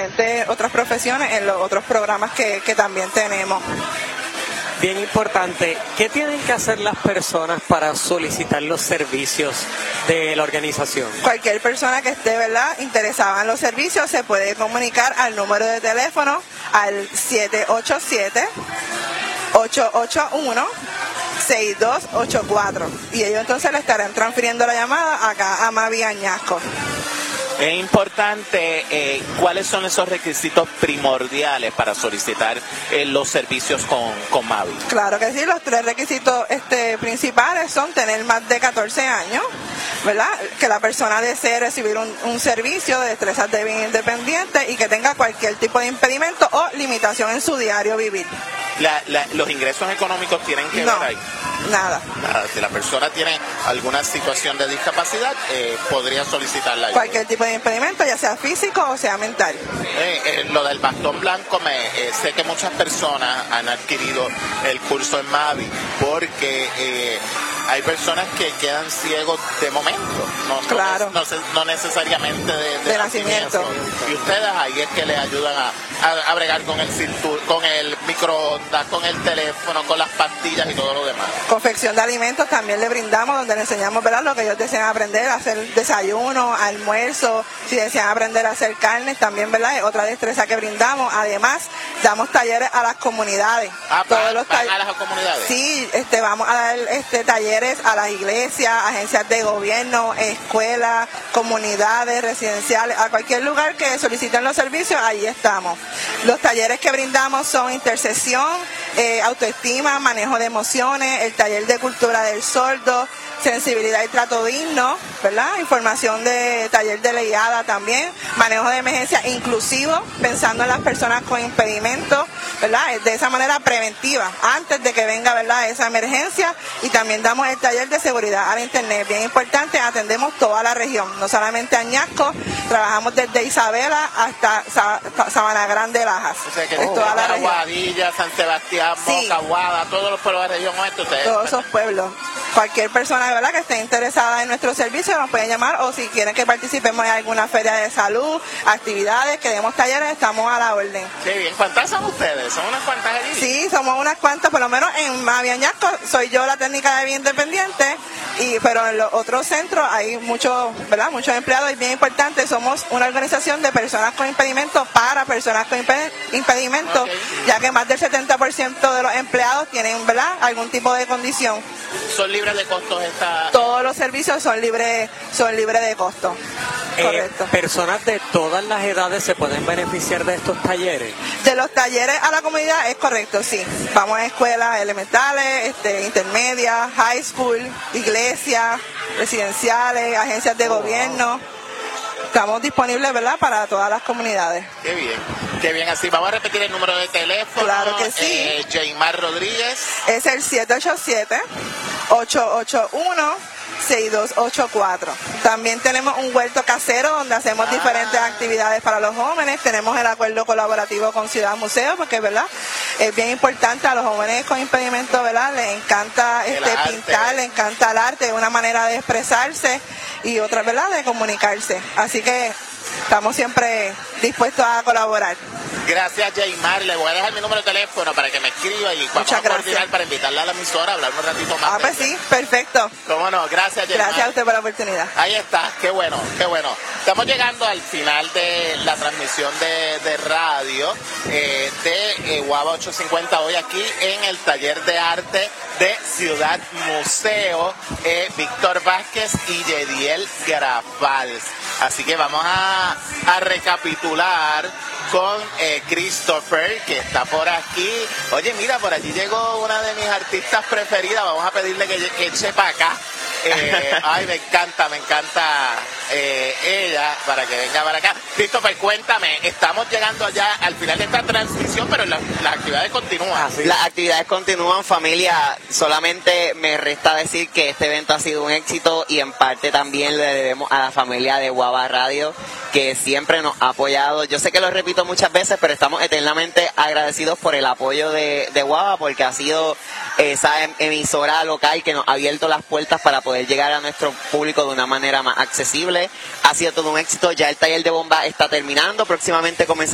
diferentes otras profesiones en los otros programas que también tenemos. Bien importante, ¿qué tienen que hacer las personas para solicitar los servicios de la organización? Cualquier persona que esté, ¿verdad?, interesada en los servicios se puede comunicar al número de teléfono al 787-881-6284 y ellos entonces le estarán transfiriendo la llamada acá a Mavi Añasco. Es importante, ¿cuáles son esos requisitos primordiales para solicitar los servicios con Mavi? Claro que sí, los 3 requisitos principales son tener más de 14 años, ¿verdad? Que la persona desee recibir un servicio de destrezas de bien independiente y que tenga cualquier tipo de impedimento o limitación en su diario vivir. ¿Los ingresos económicos tienen que ver ahí? Nada. Si la persona tiene alguna situación de discapacidad, podría solicitarla. Cualquier tipo de impedimento, ya sea físico o sea mental. Lo del bastón blanco, sé que muchas personas han adquirido el curso en Mavi porque hay personas que quedan ciegos de momento, no necesariamente de nacimiento. Y ustedes ahí es que le ayudan a bregar con el microondas, con el teléfono, con las pastillas y todo lo demás. Confección de alimentos también le brindamos, donde le enseñamos, ¿verdad?, lo que ellos desean aprender, a hacer desayuno, almuerzo, si desean aprender a hacer carnes, también, ¿verdad?, es otra destreza que brindamos. Además, damos talleres a las comunidades. ¿A las comunidades? Sí, vamos a dar talleres a las iglesias, agencias de gobierno, escuelas, comunidades residenciales, a cualquier lugar que soliciten los servicios, ahí estamos. Los talleres que brindamos son intercesión, autoestima, manejo de emociones, el taller de cultura del sordo, sensibilidad y trato digno, ¿verdad? Información de taller de leyada también, manejo de emergencia inclusivo, pensando en las personas con impedimentos, ¿verdad? De esa manera preventiva, antes de que venga, ¿verdad?, esa emergencia. Y también damos el taller de seguridad al internet, bien importante, atendemos toda la región, no solamente Añasco, trabajamos desde Isabela hasta Sabana Grande, Lajas. O sea que toda la región. Aguadilla, San Sebastián, Moca, Aguada, todos los pueblos de la región oeste. Todos esos pueblos. Cualquier persona, ¿verdad?, que esté interesada en nuestro servicio nos pueden llamar, o si quieren que participemos en alguna feria de salud, actividades, que demos talleres, estamos a la orden. Qué bien. ¿Cuántas son ustedes? ¿Son unas cuantas allí? Sí, somos unas cuantas, por lo menos en Mavi Añasco soy yo la técnica de bien independiente, pero en los otros centros hay muchos, ¿verdad?, muchos empleados, y bien importante, somos una organización de personas con impedimentos para personas con impedimentos, ya que más del 70% de los empleados tienen, ¿verdad?, algún tipo de condición. ¿Son libres de costos Todos los servicios son libres de costo. Correcto. ¿Personas de todas las edades se pueden beneficiar de estos talleres? De los talleres a la comunidad es correcto, sí. Vamos a escuelas elementales, intermedias, high school, iglesias, residenciales, agencias de gobierno. Estamos disponibles, ¿verdad?, para todas las comunidades. Qué bien, qué bien. Así, vamos a repetir el número de teléfono. Claro que sí. Jaymar Rodríguez. Es el 787-881-6284. También tenemos un huerto casero donde hacemos diferentes actividades para los jóvenes. Tenemos el acuerdo colaborativo con Ciudad Museo, porque, ¿verdad?, es bien importante a los jóvenes con impedimento, ¿verdad?, les encanta pintar, les encanta el arte, es una manera de expresarse y otra, ¿verdad?, de comunicarse. Así que estamos siempre dispuestos a colaborar. Gracias, Jaymar. Le voy a dejar mi número de teléfono para que me escriba y vamos a coordinar para invitarla a la emisora a hablar un ratito más. Pues sí, perfecto. Cómo no, gracias, Jaymar. Gracias a usted por la oportunidad. Ahí está, qué bueno, qué bueno. Estamos llegando al final de la transmisión de radio de Guava 850 hoy aquí en el taller de arte de Ciudad Museo, Víctor Vázquez y Yediel Grafals. Así que vamos a recapitular con Christopher, que está por aquí. Oye, mira, por allí llegó una de mis artistas preferidas. Vamos a pedirle que eche para acá. Ay, me encanta ella, para que venga para acá. Christopher, cuéntame, estamos llegando ya al final de esta transmisión, pero las actividades continúan. Las actividades continúan, familia. Solamente me resta decir que este evento ha sido un éxito y en parte también le debemos a la familia de Guava Radio, que siempre nos ha apoyado. Yo sé que lo repito muchas veces, pero estamos eternamente agradecidos por el apoyo de Guava, porque ha sido esa emisora local que nos ha abierto las puertas para poder llegar a nuestro público de una manera más accesible. Ha sido todo un éxito. Ya el taller de bomba está terminando. Próximamente comenzamos